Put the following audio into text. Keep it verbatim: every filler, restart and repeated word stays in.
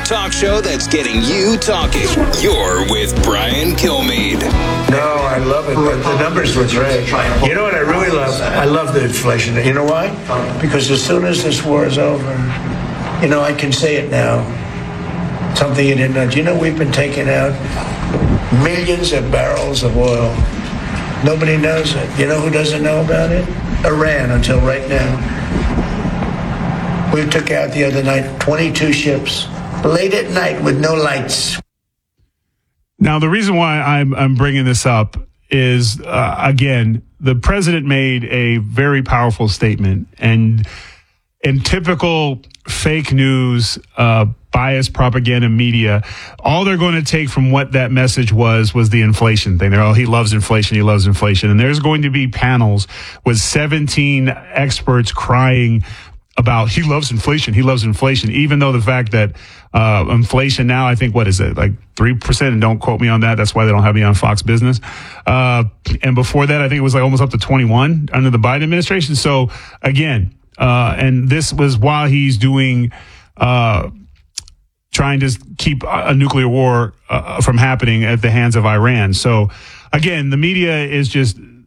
talk show that's getting you talking. You're with Brian Kilmeade. No, I love it. The, the numbers look great. You know what I really love? I love the inflation. You know why? Because as soon as this war is over, you know, I can say it now. Something you didn't know. Do you know we've been taking out millions of barrels of oil? Nobody knows it. You know who doesn't know about it? Iran, until right now. We took out the other night twenty-two ships, late at night with no lights. Now, the reason why I'm, I'm bringing this up is, uh, again, the president made a very powerful statement. And in typical fake news, uh, biased propaganda media, all they're going to take from what that message was, was the inflation thing. They're, oh, he loves inflation, he loves inflation. And there's going to be panels with seventeen experts crying about he loves inflation, he loves inflation, even though the fact that uh, inflation now, I think, what is it, like three percent? And don't quote me on that. That's why they don't have me on Fox Business. Uh, and before that, I think it was like almost up to twenty-one under the Biden administration. So again, uh, and this was while he's doing, uh, trying to keep a nuclear war uh, from happening at the hands of Iran. So again, the media is just